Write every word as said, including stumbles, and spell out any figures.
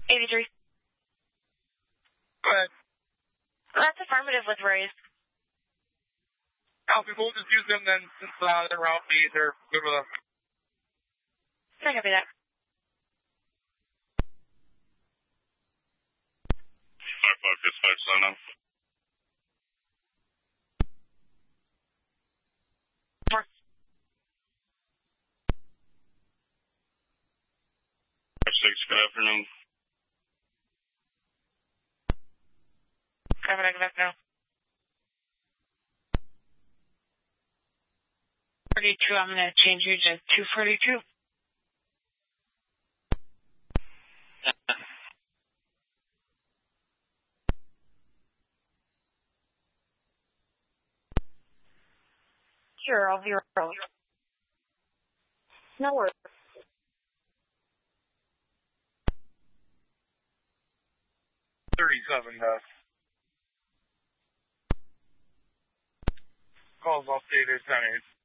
eighty-three. Go ahead. That's affirmative with Rays. Copy. We'll just use them then since uh, they're route B. They're good with us. I copy that. five five six five, sign up. Four. five six, good afternoon. Copy that, good afternoon. forty-two, I'm going to change you to two forty-two. Zero, zero. No worries. thirty-seven, uh. Calls updated ten eight.